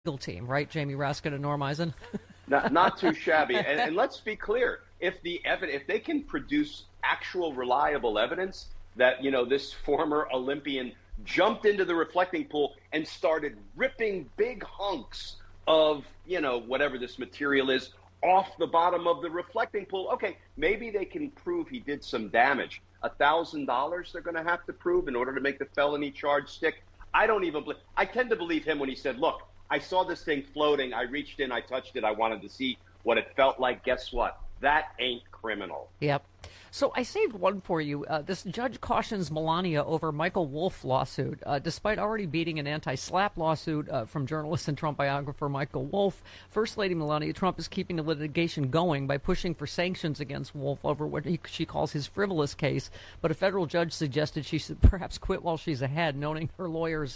legal team, right? Jamie Raskin and Norm Eisen. Not too shabby. And let's be clear: if they can produce actual reliable evidence that this former Olympian jumped into the reflecting pool and started ripping big hunks of whatever this material is off the bottom of the reflecting pool, okay, maybe they can prove he did some damage. $1,000 they're going to have to prove in order to make the felony charge stick. I tend to believe him when he said, look, I saw this thing floating. I reached in, I touched it. I wanted to see what it felt like. Guess what? That ain't criminal. Yep. So I saved one for you. This judge cautions Melania over Michael Wolff lawsuit. Despite already beating an anti-SLAPP lawsuit from journalist and Trump biographer Michael Wolff, First Lady Melania Trump is keeping the litigation going by pushing for sanctions against Wolff over what she calls his frivolous case. But a federal judge suggested she should perhaps quit while she's ahead, noting her lawyers,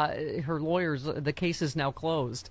the case is now closed.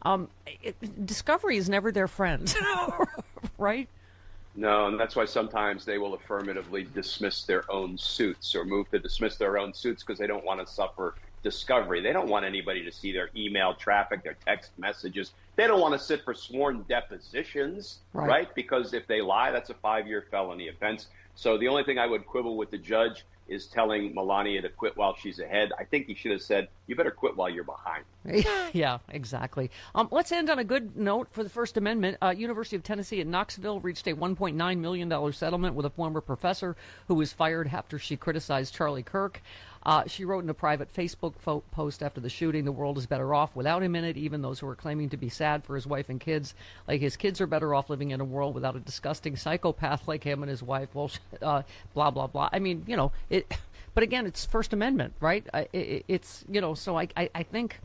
Discovery is never their friend, right? No, and that's why sometimes they will affirmatively dismiss their own suits or move to dismiss their own suits because they don't want to suffer discovery. They don't want anybody to see their email traffic, their text messages. They don't want to sit for sworn depositions, right? Because if they lie, that's a 5-year felony offense. So the only thing I would quibble with the judge is telling Melania to quit while she's ahead. I think he should have said, you better quit while you're behind. Yeah, exactly. Let's end on a good note for the First Amendment. University of Tennessee at Knoxville reached a $1.9 million settlement with a former professor who was fired after she criticized Charlie Kirk. She wrote in a private Facebook post after the shooting, the world is better off without him in it, even those who are claiming to be sad for his wife and kids. Like his kids are better off living in a world without a disgusting psychopath like him and his wife. Well, blah, blah, blah. I mean, but again, it's First Amendment, right? It's, so I think,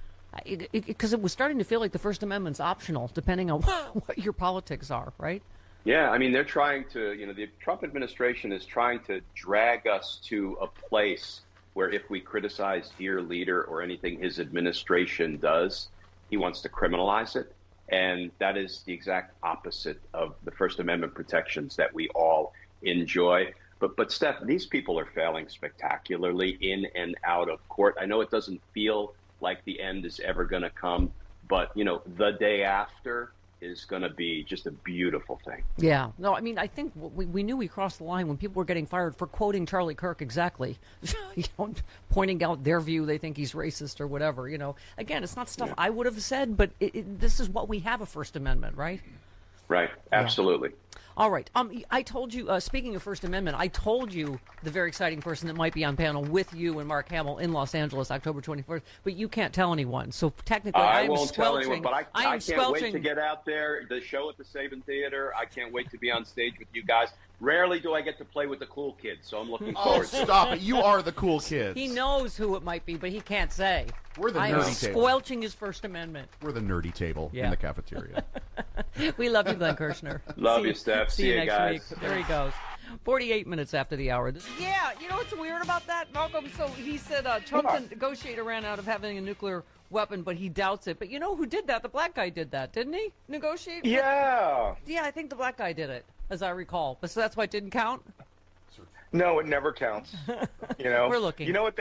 because it was starting to feel like the First Amendment's optional, depending on what your politics are, right? Yeah, I mean, they're trying to, the Trump administration is trying to drag us to a place where if we criticize dear leader or anything his administration does, he wants to criminalize it. And that is the exact opposite of the First Amendment protections that we all enjoy. But Steph, these people are failing spectacularly in and out of court. I know it doesn't feel like the end is ever going to come, but, the day after is going to be just a beautiful thing. Yeah. No, I mean, I think we knew we crossed the line when people were getting fired for quoting Charlie Kirk exactly, pointing out their view, they think he's racist or whatever, Again, it's not stuff I would have said, but this is what we have a First Amendment, right? Right. Absolutely. Yeah. All right. I told you, speaking of First Amendment, I told you the very exciting person that might be on panel with you and Mark Hamill in Los Angeles, October 24th, but you can't tell anyone. So technically, I won't tell anyone, but I can't wait to get out there, the show at the Saban Theater. I can't wait to be on stage with you guys. Rarely do I get to play with the cool kids, so I'm looking forward to it. Stop it. You are the cool kids. He knows who it might be, but he can't say. We're the nerdy table. I am squelching his First Amendment. We're the nerdy table in the cafeteria. We love you, Glenn Kirshner. Love you, Steph. See you next guys. Week. There he goes. 48 minutes after the hour. Yeah, you know what's weird about that, Malcolm? So he said Trump, the negotiator, ran out of having a nuclear weapon, but he doubts it. But you know who did that? The black guy did that, didn't he? Negotiate? Yeah. Yeah, I think the black guy did it, as I recall. But so that's why it didn't count? No, it never counts. We're looking. You know what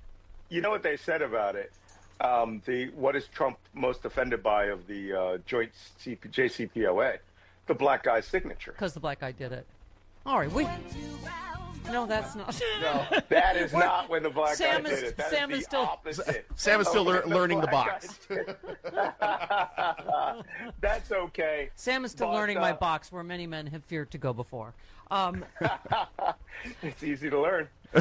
they said about it? What is Trump most offended by of the joint JCPOA? The black guy's signature. Because the black guy did it. All right, no, that's not. No, that is not when the black guy did it. That is the opposite. Sam is still learning the box. That's okay. Sam is still learning my box, where many men have feared to go before. It's easy to learn. Can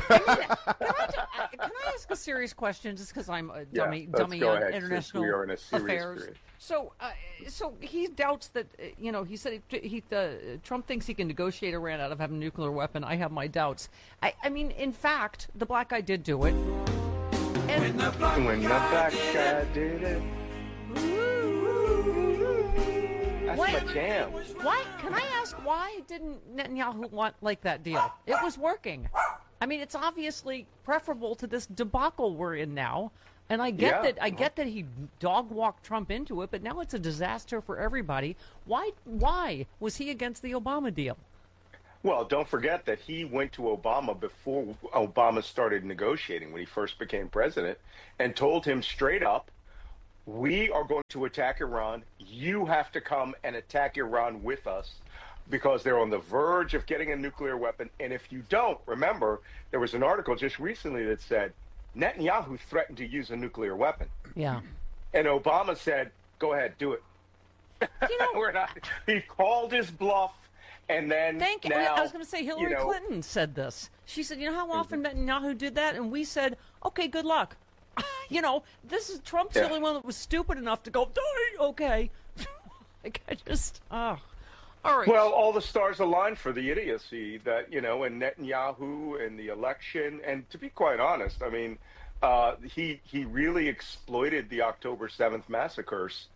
I ask a serious question, just because I'm a dummy on international we are in a serious affairs? Period. So he doubts that, he said Trump thinks he can negotiate Iran out of having a nuclear weapon. I have my doubts. I mean, in fact, the black guy did do it. And when the black guy did it. That's my jam. Why? Can I ask why didn't Netanyahu want that deal? It was working. I mean, it's obviously preferable to this debacle we're in now. And I get that. I get that he dog walked Trump into it, but now it's a disaster for everybody. Why was he against the Obama deal? Well, don't forget that he went to Obama before Obama started negotiating when he first became president, and told him straight up, we are going to attack Iran. You have to come and attack Iran with us because they're on the verge of getting a nuclear weapon. And if you don't, remember, there was an article just recently that said Netanyahu threatened to use a nuclear weapon. Yeah. And Obama said, go ahead, do it. You know, he called his bluff. And then I was going to say Hillary Clinton said this. She said, you know how often Netanyahu did that? And we said, okay, good luck. You know, this is Trump's the only one that was stupid enough to go, okay. Like, all right. Well, all the stars aligned for the idiocy that, and Netanyahu and the election. And to be quite honest, I mean, he really exploited the October 7th massacres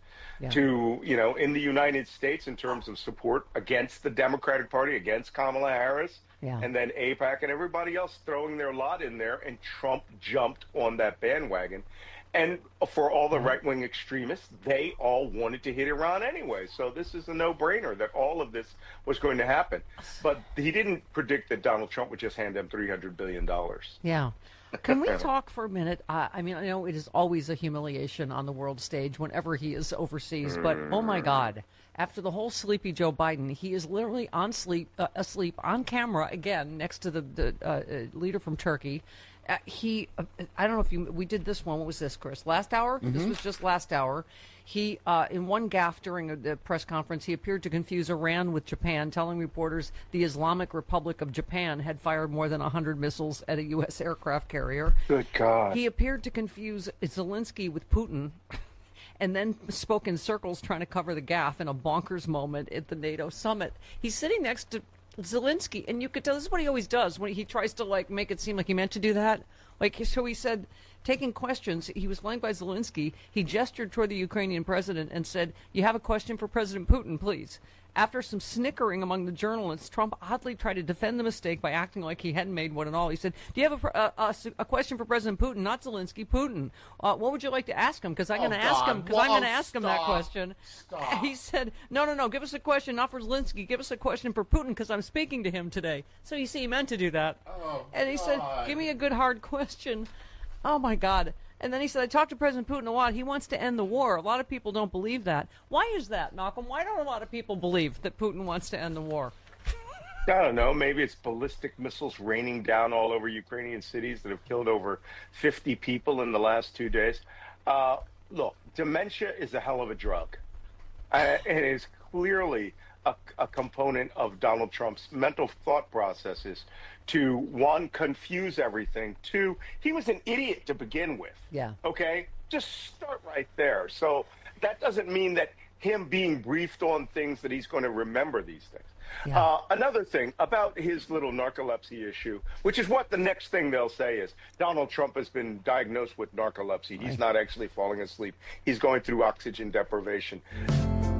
to, in the United States in terms of support against the Democratic Party, against Kamala Harris, and then AIPAC and everybody else throwing their lot in there. And Trump jumped on that bandwagon. And for all the right-wing extremists, they all wanted to hit Iran anyway. So this is a no-brainer that all of this was going to happen. But he didn't predict that Donald Trump would just hand them $300 billion. Yeah. Can we talk for a minute? I mean, I know it is always a humiliation on the world stage whenever he is overseas, but oh my God, after the whole sleepy Joe Biden, he is literally asleep on camera again next to the leader from Turkey. I don't know if we did this one. What was this, Chris? Last hour? Mm-hmm. This was just last hour. He, in one gaffe during the press conference, he appeared to confuse Iran with Japan, telling reporters the Islamic Republic of Japan had fired more than 100 missiles at a U.S. aircraft carrier. Good God. He appeared to confuse Zelensky with Putin, and then spoke in circles trying to cover the gaffe in a bonkers moment at the NATO summit. He's sitting next to Zelensky, and you could tell this is what he always does when he tries to make it seem like he meant to do that. So he said, taking questions, he was flanked by Zelensky. He gestured toward the Ukrainian president and said, "You have a question for President Putin, please." After some snickering among the journalists, Trump oddly tried to defend the mistake by acting like he hadn't made one at all. He said, "Do you have a question for President Putin? Not Zelensky, Putin. What would you like to ask him? Because I'm going to ask him. Because I'm going to ask him that question." Stop. He said, "No. Give us a question, not for Zelensky. Give us a question for Putin, because I'm speaking to him today." So you see, he meant to do that. And he said, "Give me a good hard question." Oh my God. And then he said, "I talked to President Putin a lot. He wants to end the war." A lot of people don't believe that. Why is that, Malcolm? Why don't a lot of people believe that Putin wants to end the war? I don't know. Maybe it's ballistic missiles raining down all over Ukrainian cities that have killed over 50 people in the last 2 days. Look, dementia is a hell of a drug. It is clearly a component of Donald Trump's mental thought processes to, one, confuse everything. Two, he was an idiot to begin with. Yeah. Okay? Just start right there. So that doesn't mean that him being briefed on things that he's going to remember these things. Yeah. Another thing about his little narcolepsy issue, which is what the next thing they'll say is, Donald Trump has been diagnosed with narcolepsy. He's not actually falling asleep. He's going through oxygen deprivation.